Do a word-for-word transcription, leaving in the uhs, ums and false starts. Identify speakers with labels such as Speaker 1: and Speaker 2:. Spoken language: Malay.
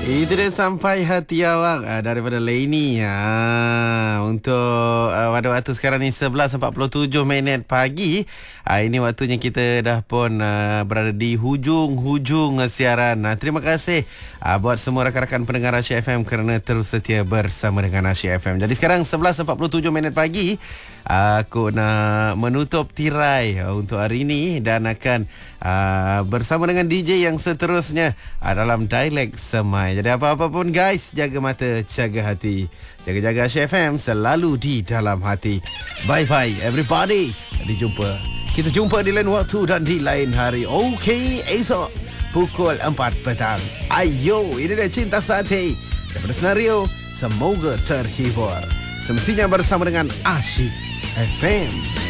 Speaker 1: Itu dia Sampai Hati Awak uh, daripada Laini. Ha, untuk uh, pada waktu sekarang ni sebelas empat puluh tujuh minit pagi. Uh, ini waktunya kita dah pun uh, berada di hujung-hujung uh, siaran. Uh, terima kasih uh, buat semua rakan-rakan pendengar Asyik F M kerana terus setia bersama dengan Asyik F M. Jadi sekarang sebelas empat puluh tujuh minit pagi. Aku nak menutup tirai untuk hari ini dan akan uh, bersama dengan D J yang seterusnya uh, dalam Dialek Semai. Jadi apa-apa pun guys, jaga mata, jaga hati. Jaga-jaga Asyik F M selalu di dalam hati. Bye-bye everybody. Dijumpa. Kita jumpa di lain waktu dan di lain hari. Okey, esok pukul empat petang. Ayo, ini dia Cinta Sate daripada Senario. Semoga terhibur. Semestinya bersama dengan Asyik F M.